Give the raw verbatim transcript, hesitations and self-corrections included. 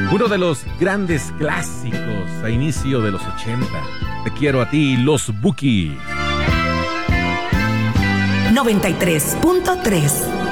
Uno de los grandes clásicos a inicio de los ochenta. Te quiero a ti, los Bukis. noventa y tres punto tres